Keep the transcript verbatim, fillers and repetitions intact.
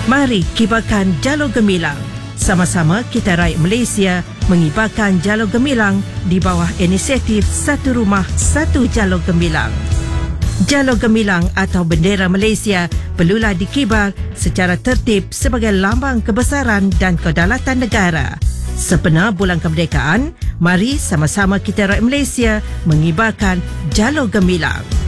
Mari kibarkan Jalur Gemilang. Sama-sama kita rakyat Malaysia mengibarkan Jalur Gemilang di bawah inisiatif Satu Rumah Satu Jalur Gemilang. Jalur Gemilang atau bendera Malaysia perlulah dikibar secara tertib sebagai lambang kebesaran dan kedaulatan negara. Sebenar bulan kemerdekaan, mari sama-sama kita rakyat Malaysia mengibarkan Jalur Gemilang.